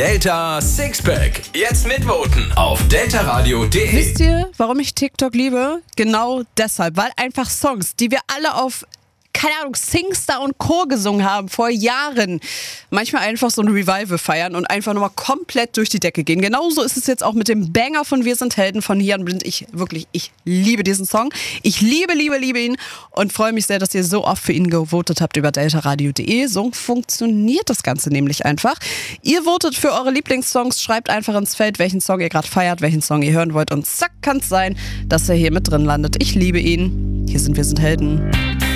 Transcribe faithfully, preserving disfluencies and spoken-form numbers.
Delta Sixpack. Jetzt mitvoten auf deltaradio punkt de. Wisst ihr, warum ich TikTok liebe? Genau deshalb, weil einfach Songs, die wir alle auf, keine Ahnung, Singstar und Co. gesungen haben vor Jahren, manchmal einfach so ein Revival feiern und einfach nochmal komplett durch die Decke gehen. Genauso ist es jetzt auch mit dem Banger von Wir sind Helden von Hier und Blind. Ich wirklich, ich liebe diesen Song. Ich liebe, liebe, liebe ihn und freue mich sehr, dass ihr so oft für ihn gewotet habt über deltaradio punkt de. So funktioniert das Ganze nämlich einfach. Ihr votet für eure Lieblingssongs, schreibt einfach ins Feld, welchen Song ihr gerade feiert, welchen Song ihr hören wollt und zack, kann es sein, dass er hier mit drin landet. Ich liebe ihn. Hier sind Wir sind Helden.